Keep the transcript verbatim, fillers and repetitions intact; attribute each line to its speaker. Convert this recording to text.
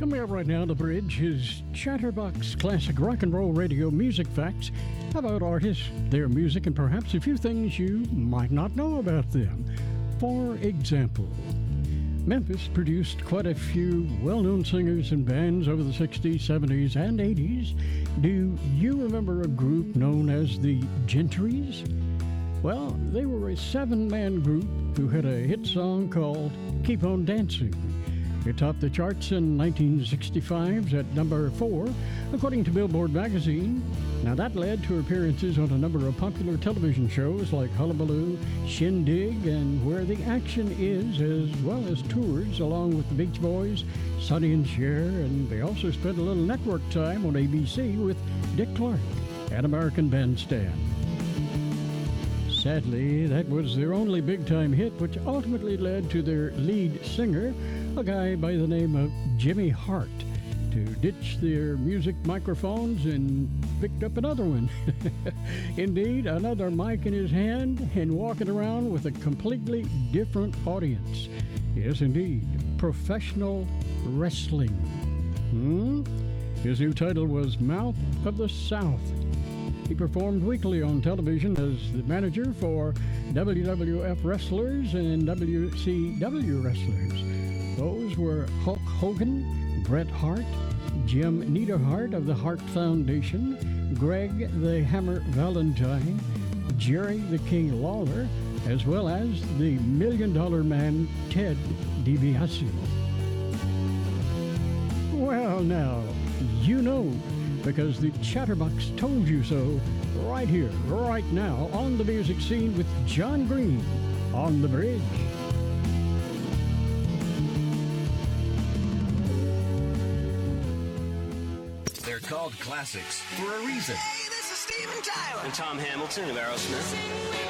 Speaker 1: Coming up right now on the bridge is Chatterbox Classic Rock and Roll Radio Music Facts about artists, their music, and perhaps a few things you might not know about them. For example, Memphis produced quite a few well-known singers and bands over the sixties, seventies, and eighties. Do you remember a group known as the Gentrys? Well, they were a seven-man group who had a hit song called Keep On Dancing. It topped the charts in nineteen sixty-five at number four, according to Billboard magazine. Now, that led to appearances on a number of popular television shows like Hullabaloo, Shindig, and Where the Action Is, as well as tours along with the Beach Boys, Sonny and Cher, and they also spent a little network time on A B C with Dick Clark and American Bandstand. Sadly, that was their only big-time hit, which ultimately led to their lead singer, a guy by the name of Jimmy Hart, to ditch their music microphones and picked up another one. Indeed, another mic in his hand and walking around with a completely different audience. Yes, indeed, professional wrestling. Hmm? His new title was Mouth of the South. He performed weekly on television as the manager for W W F wrestlers and W C W wrestlers. Those were Hulk Hogan, Bret Hart, Jim Neidhart of the Hart Foundation, Greg the Hammer Valentine, Jerry the King Lawler, as well as the Million Dollar Man Ted DiBiase. Well, now, you know, because the Chatterbox told you so, right here, right now, on the music scene with John Green on the bridge.
Speaker 2: They're called classics for a reason.
Speaker 3: Hey, this is Steven Tyler.
Speaker 4: And Tom Hamilton of Aerosmith.